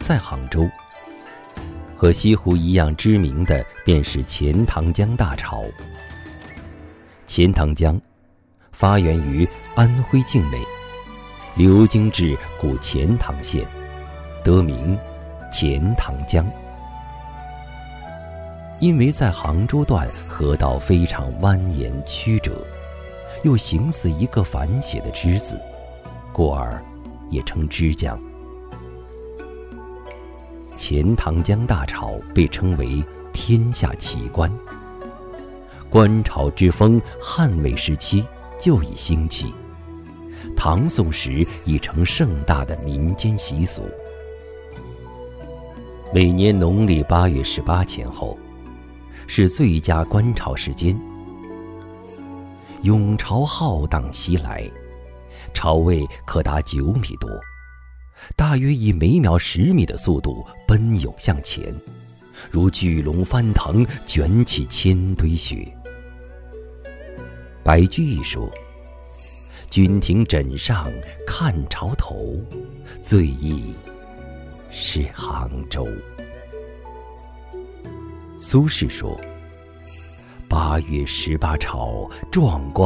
在杭州。和西湖一样知名的便是钱塘江大潮。钱塘江发源于安徽境内，流经至古钱塘县，得名钱塘江。因为在杭州段河道非常蜿蜒曲折，又形似一个反写的之字，故而也称之江。钱塘江大潮被称为天下奇观，观潮之风汉魏时期就已兴起，唐宋时已成盛大的民间习俗。每年农历8月18前后是最佳观潮时间，涌潮浩荡袭来，潮位可达9米多，大约以每秒10米的速度奔涌向前，如巨龙翻腾，卷起千堆雪。白居易说：“君庭枕上看潮头，最忆是杭州。”苏轼说：“8月18潮，壮观